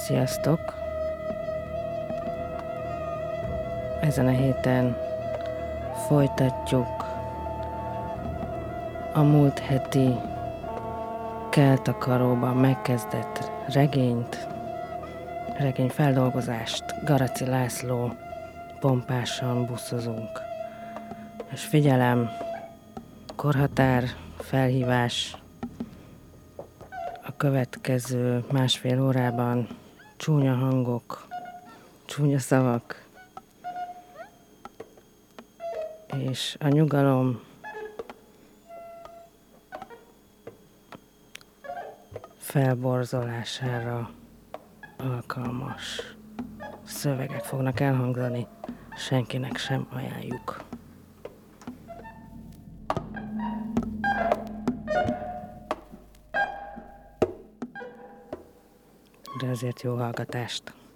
Sziasztok! Ezen a héten folytatjuk a múlt heti keltakaróban megkezdett regényfeldolgozást. Garaci László Pompásan buszozunk. És figyelem, korhatár, felhívás, a következő másfél órában csúnya hangok, csúnya szavak, és a nyugalom felborzolására alkalmas szövegek fognak elhangzani, senkinek sem ajánljuk. De azért jó hallgatást!